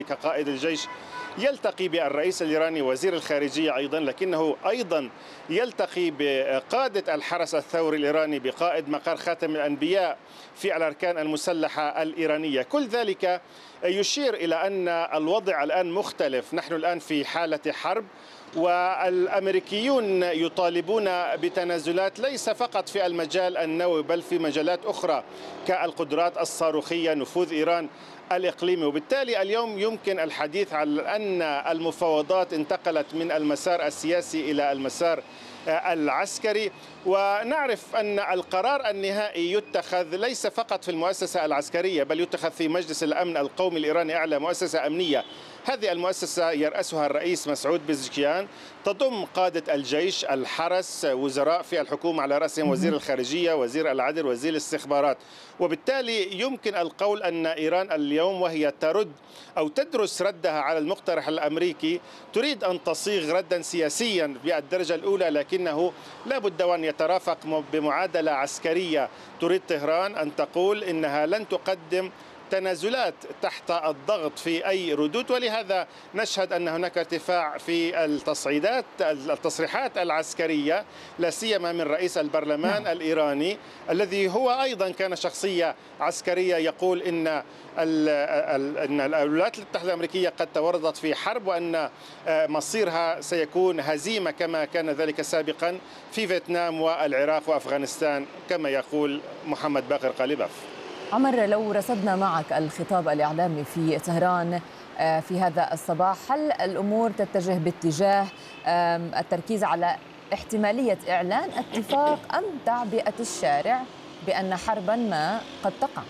كقائد الجيش يلتقي بالرئيس الإيراني وزير الخارجية أيضا، لكنه أيضا يلتقي بقادة الحرس الثوري الإيراني، بقائد مقر خاتم الأنبياء في الأركان المسلحة الإيرانية. كل ذلك يشير إلى أن الوضع الآن مختلف. نحن الآن في حالة حرب، والأمريكيون يطالبون بتنازلات ليس فقط في المجال النووي بل في مجالات أخرى كالقدرات الصاروخية، نفوذ إيران الإقليمي. وبالتالي اليوم يمكن الحديث عن أن المفاوضات انتقلت من المسار السياسي إلى المسار العسكري، ونعرف أن القرار النهائي يتخذ ليس فقط في المؤسسة العسكرية بل يتخذ في مجلس الأمن القومي الإيراني، أعلى مؤسسة أمنية. هذه المؤسسة يرأسها الرئيس مسعود بزشكيان، تضم قادة الجيش، الحرس، وزراء في الحكومة على رأسهم وزير الخارجية، وزير العدل، وزير الاستخبارات. وبالتالي يمكن القول أن إيران اليوم وهي ترد أو تدرس ردها على المقترح الأمريكي تريد أن تصيغ ردا سياسيا بالدرجة الأولى، لكنه لا بد وأن يترافق بمعادلة عسكرية. تريد طهران أن تقول إنها لن تقدم تنازلات تحت الضغط في أي ردود، ولهذا نشهد أن هناك ارتفاع في التصريحات العسكرية، لا سيما من رئيس البرلمان الإيراني الذي هو أيضا كان شخصية عسكرية، يقول إن الولايات المتحدة الأمريكية قد تورطت في حرب وأن مصيرها سيكون هزيمة كما كان ذلك سابقا في فيتنام والعراق وأفغانستان كما يقول محمد باقر قالباف. عمر، لو رصدنا معك الخطاب الإعلامي في طهران في هذا الصباح، هل الأمور تتجه باتجاه التركيز على احتمالية إعلان اتفاق أم تعبئة الشارع بأن حربا ما قد تقع؟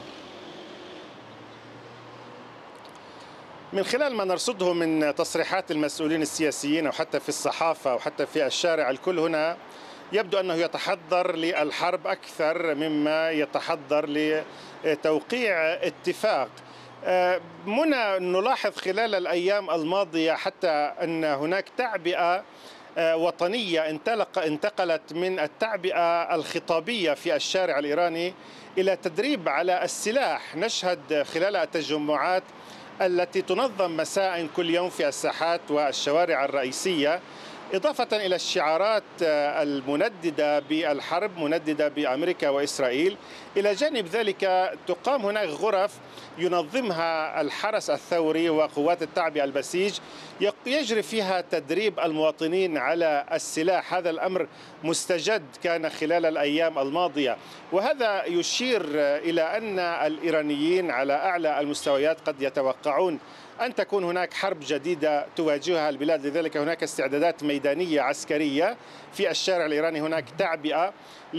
من خلال ما نرصده من تصريحات المسؤولين السياسيين أو حتى في الصحافة أو حتى في الشارع، الكل هنا يبدو أنه يتحضر للحرب أكثر مما يتحضر لتوقيع اتفاق. منى نلاحظ خلال الأيام الماضية حتى أن هناك تعبئة وطنية انتقلت من التعبئة الخطابية في الشارع الإيراني إلى تدريب على السلاح. نشهد خلال التجمعات التي تنظم مساء كل يوم في الساحات والشوارع الرئيسية، إضافة إلى الشعارات المنددة بالحرب، منددة بأمريكا وإسرائيل، إلى جانب ذلك تقام هناك غرف ينظمها الحرس الثوري وقوات التعبئة البسيج، يجري فيها تدريب المواطنين على السلاح. هذا الأمر مستجد كان خلال الأيام الماضية، وهذا يشير إلى أن الإيرانيين على أعلى المستويات قد يتوقعون أن تكون هناك حرب جديدة تواجهها البلاد. لذلك هناك استعدادات ميدانية عسكرية في الشارع الإيراني، هناك تعبئة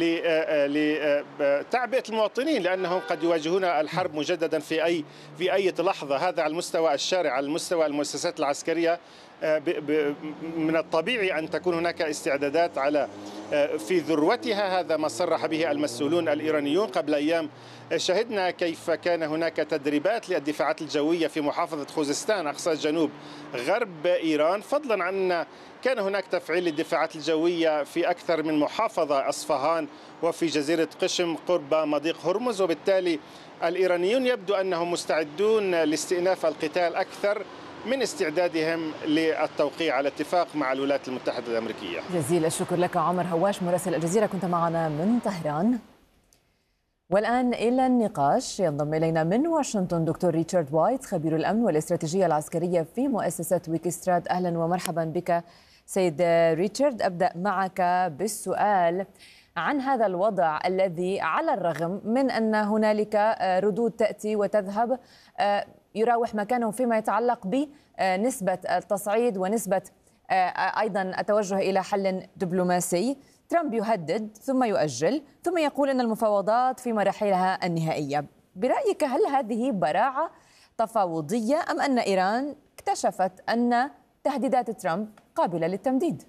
لتعبئة المواطنين لأنهم قد يواجهون الحرب مجددا في أي لحظة. هذا على مستوى الشارع. على مستوى المؤسسات العسكرية من الطبيعي أن تكون هناك استعدادات في ذروتها. هذا ما صرح به المسؤولون الإيرانيون. قبل أيام شهدنا كيف كان هناك تدريبات للدفاعات الجوية في محافظة خوزستان أقصى جنوب غرب إيران، فضلا عن كان هناك تفعيل للدفاعات الجوية في أكثر من محافظة، أصفهان وفي جزيرة قشم قرب مضيق هرمز. وبالتالي الإيرانيون يبدو أنهم مستعدون لاستئناف القتال أكثر من استعدادهم للتوقيع على اتفاق مع الولايات المتحدة الأمريكية. جزيل الشكر لك عمر هواش مراسل الجزيرة، كنت معنا من طهران. والآن إلى النقاش. ينضم إلينا من واشنطن دكتور ريتشارد وايت، خبير الأمن والاستراتيجية العسكرية في مؤسسة ويكسترات. أهلا ومرحبا بك سيد ريتشارد. أبدأ معك بالسؤال عن هذا الوضع الذي على الرغم من أن هنالك ردود تأتي وتذهب يراوح مكانه فيما يتعلق بنسبة التصعيد ونسبة أيضا التوجه إلى حل دبلوماسي. ترامب يهدد ثم يؤجل ثم يقول أن المفاوضات في مراحلها النهائية. برأيك هل هذه براعة تفاوضية أم أن إيران اكتشفت أن تهديدات ترامب قابلة للتمديد؟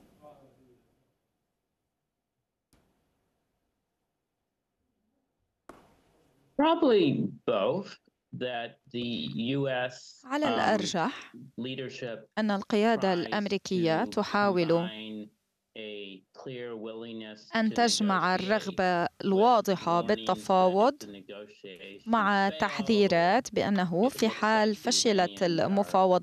Probably both. على الأرجح أن القيادة الأمريكية تحاول أن تجمع الرغبة الواضحة بالتفاوض مع تحذيرات بأنه في حال فشلت المفاوضات